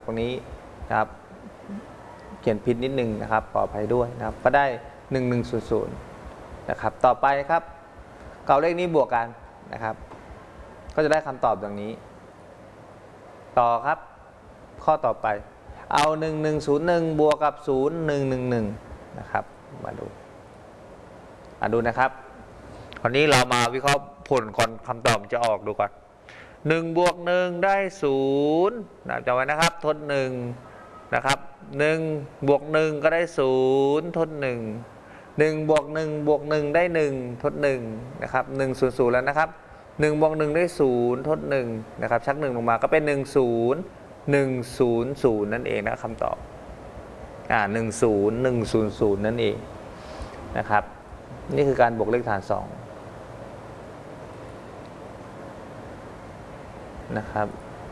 ตรงนี้นะครับเขียนผิดนิดนึงนะครับขออภัยด้วยนะครับก็ได้1100นะครับต่อไปครับเก่าเลขนี้บวกกันนะครับก็จะได้คำตอบอย่างนี้ต่อครับข้อต่อไปเอา1101บวกกับ0111นะครับมาดูนะครับคราวนี้เรามาวิเคราะห์ผลก่อนคำตอบจะออกดูก่อน1 บวก 1ได้0นะจำไว้นะครับทด1นะครับ1 บวก 1ก็ได้0ทด1 1 บวก 1 บวก 1ได้1ทด1นะครับ100แล้วนะครับ1 บวก 1ได้0ทด1นะครับชัก1ลงมาก็เป็น10100นั่นเองนะคำตอบ10100นั่นเองนะครับนี่คือการบวกเลขฐาน2นะครับ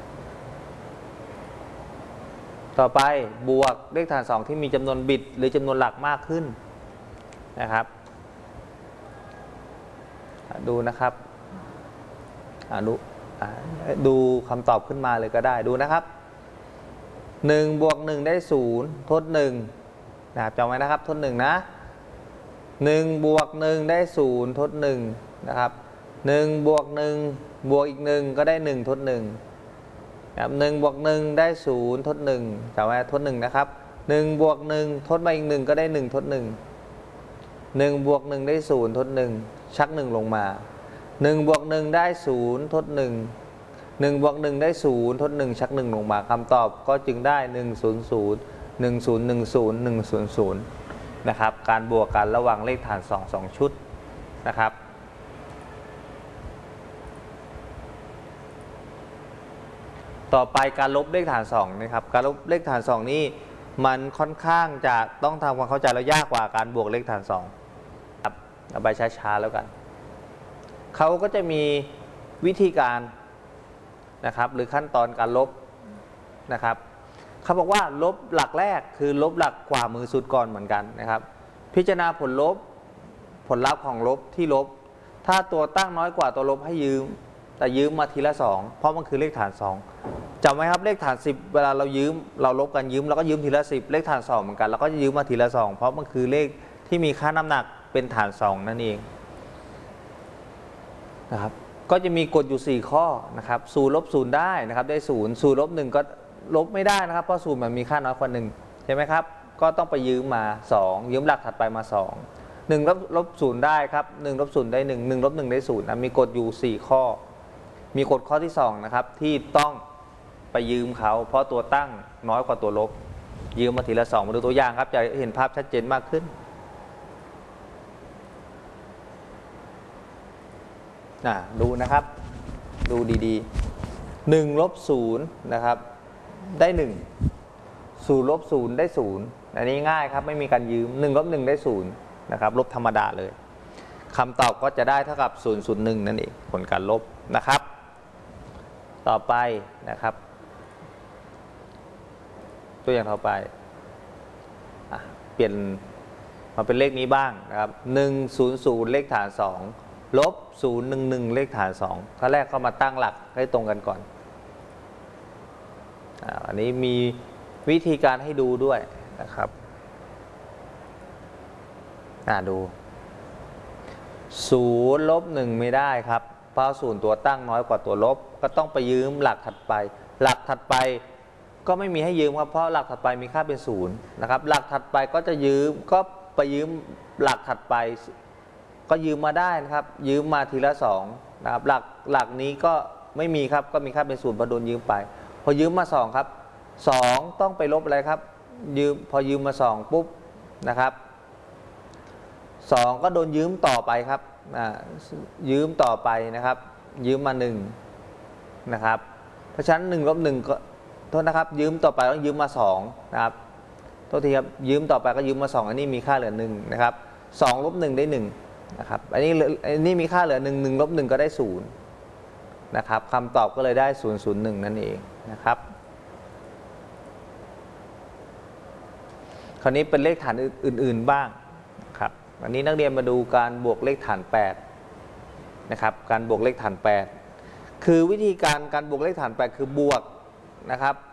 ต่อไปบวกเลขฐาน2ที่มีจำนวนบิตหรือจำนวนหลักมากขึ้นนะครับดูนะครับดูคำตอบขึ้นมาเลยก็ได้ดูนะครับ1 บวก 1ได้0ทด1นะครับจำไว้นะครับทด1นะ1 บวก 1ได้0ทด1นะครับ1 บวก 1 บวกอีก1ก็ได้1ทด1นะครับ1 บวก 1ได้0ทด1จำไว้ทด1นะครับ1 บวก 1ทดมาอีก1ก็ได้1ทด1 1 บวก 1ได้0ทด1ชัก1ลงมา1 บวก 1ได้0ทด1 1 บวก 1ได้0ทด1ชัก1ลงมาคำตอบก็จึงได้100101010นะครับการบวกกันระหว่างเลขฐาน2ชุดนะครับต่อไปการลบเลขฐาน2นะครับการลบเลขฐาน2นี่มันค่อนข้างจะต้องทำความเข้าใจแล้วยากกว่าการบวกเลขฐาน2ครับเอาไปช้าๆแล้วกันเขาก็จะมีวิธีการนะครับหรือขั้นตอนการลบนะครับเขาบอกว่าลบหลักแรกคือลบหลักขวามือสุดก่อนเหมือนกันนะครับพิจารณาผลลัพธ์ของลบที่ลบถ้าตัวตั้งน้อยกว่าตัวลบให้ยืมแต่ยืมมาทีละ2เพราะมันคือเลขฐาน2จำไว้ครับเลขฐาน10เวลาเราลบกันยืมเราก็ยืมทีละ10เลขฐาน2เหมือนกันเราก็ยืมมาทีละ2เพราะมันคือเลขที่มีค่าน้ำหนักเป็นฐาน2นั่นเองนะครับก็จะมีกฎอยู่4ข้อนะครับ0 ลบ 0ได้นะครับได้0 0 ลบ 1ก็ลบไม่ได้นะครับเพราะ0มันมีค่าน้อยกว่า1ใช่ไหมครับก็ต้องไปยืมมา2ยืมหลักถัดไปมา2 1 ลบ 0ได้ครับ1 ลบ 0ได้1 1 ลบ 1ได้0นะมีกฎอยู่4ข้อมีกฎข้อที่2นะครับที่ต้องไปยืมเขาเพราะตัวตั้งน้อยกว่าตัวลบยืมมาทีละ2มาดูตัวอย่างครับจะเห็นภาพชัดเจนมากขึ้นดูนะครับดูดีๆ1 ลบ 0นะครับได้1 0 ลบ 0ได้0อันนี้ง่ายครับไม่มีการยืม1 ลบ 1ได้0นะครับลบธรรมดาเลยคำตอบก็จะได้เท่ากับ001นั่นเองผลการลบนะครับต่อไปนะครับตัวอย่างต่อไปเปลี่ยนมาเป็นเลขนี้บ้างนะครับ100เลขฐาน2ลบ011เลขฐาน2ข้อแรกเข้ามาตั้งหลักให้ตรงกันก่อนอันนี้มีวิธีการให้ดูด้วยนะครับดู0 ลบ 1ไม่ได้ครับเพราะ0ตัวตั้งน้อยกว่าตัวลบก็ต้องไปยืมหลักถัดไปหลักถัดไปก็ไม่มีให้ยืมครับเพราะหลักถัดไปมีค่าเป็น0นะครับหลักถัดไปก็จะยืมก็ไปยืมหลักถัดไปก็ยืมมาได้นะครับยืมมาทีละ2นะครับหลักนี้ก็ไม่มีครับก็มีค่าเป็น0พอโดนยืมไปพอยืมมา2ครับ2ต้องไปลบอะไรครับพอยืมมา2ปุ๊บนะครับ2ก็โดนยืมต่อไปครับยืมต่อไปนะครับยืมมา1นะครับเพราะฉะนั้น1 ลบ 1ก็โทษนะครับยืมต่อไปต้องยืมมา2นะครับโทษทีครับยืมต่อไปก็ยืมมา2อันนี้มีค่าเหลือ1นะครับ2 ลบ 1ได้1นะครับอันนี้มีค่าเหลือ1 1 ลบ 1ก็ได้0นะครับคำตอบก็เลยได้001นั่นเองนะครับคราวนี้เป็นเลขฐานอื่นๆบ้างครับวันนี้นักเรียนมาดูการบวกเลขฐาน8นะครับการบวกเลขฐาน8คือวิธีการบวกเลขฐาน8คือบวกนะครับ